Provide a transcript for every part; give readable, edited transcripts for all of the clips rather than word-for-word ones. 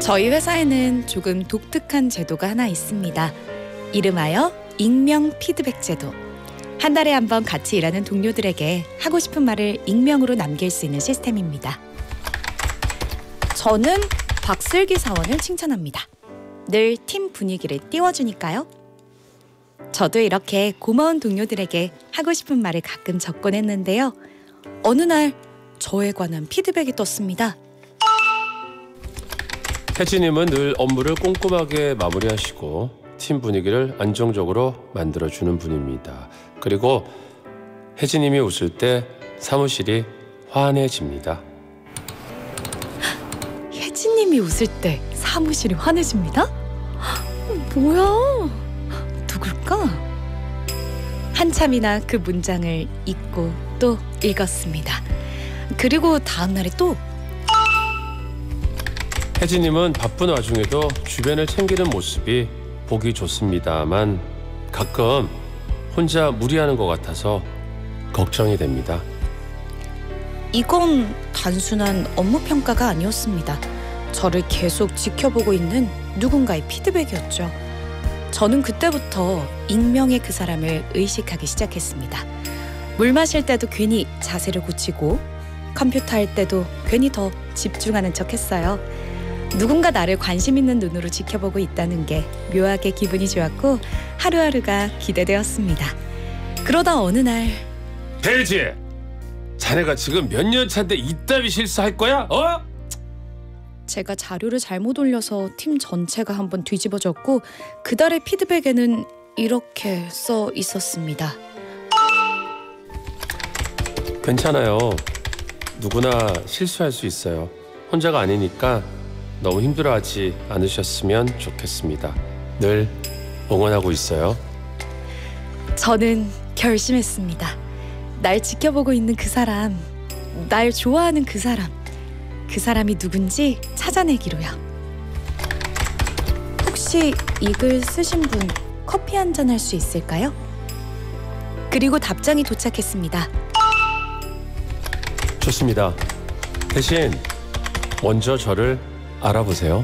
저희 회사에는 조금 독특한 제도가 하나 있습니다. 이름하여 익명 피드백 제도. 한 달에 한 번 같이 일하는 동료들에게 하고 싶은 말을 익명으로 남길 수 있는 시스템입니다. 저는 박슬기 사원을 칭찬합니다. 늘 팀 분위기를 띄워주니까요. 저도 이렇게 고마운 동료들에게 하고 싶은 말을 가끔 적곤 했는데요. 어느 날 저에 관한 피드백이 떴습니다. 혜진님은 늘 업무를 꼼꼼하게 마무리하시고 팀 분위기를 안정적으로 만들어주는 분입니다. 그리고 혜진님이 웃을 때 사무실이 환해집니다. 혜진님이 웃을 때 사무실이 환해집니다? 뭐야? 누굴까? 한참이나 그 문장을 읽고 또 읽었습니다. 그리고 다음 날에 또 혜진님은 바쁜 와중에도 주변을 챙기는 모습이 보기 좋습니다만 가끔 혼자 무리하는 것 같아서 걱정이 됩니다. 이건 단순한 업무 평가가 아니었습니다. 저를 계속 지켜보고 있는 누군가의 피드백이었죠. 저는 그때부터 익명의 그 사람을 의식하기 시작했습니다. 물 마실 때도 괜히 자세를 고치고 컴퓨터 할 때도 괜히 더 집중하는 척했어요. 누군가 나를 관심 있는 눈으로 지켜보고 있다는 게 묘하게 기분이 좋았고 하루하루가 기대되었습니다. 그러다 어느 날 혜지! 자네가 지금 몇 년 차인데 이따위 실수할 거야? 어? 제가 자료를 잘못 올려서 팀 전체가 한번 뒤집어졌고 그달의 피드백에는 이렇게 써 있었습니다. 괜찮아요. 누구나 실수할 수 있어요. 혼자가 아니니까 너무 힘들어하지 않으셨으면 좋겠습니다. 늘 응원하고 있어요. 저는 결심했습니다. 날 지켜보고 있는 그 사람, 날 좋아하는 그 사람이 누군지 찾아내기로요. 혹시 이 글 쓰신 분 커피 한 잔 할 수 있을까요? 그리고 답장이 도착했습니다. 좋습니다. 대신 먼저 저를 알아보세요.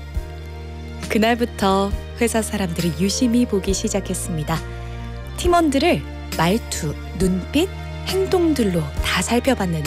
그날부터 회사 사람들이 유심히 보기 시작했습니다. 팀원들을 말투, 눈빛, 행동들로 다 살펴봤는데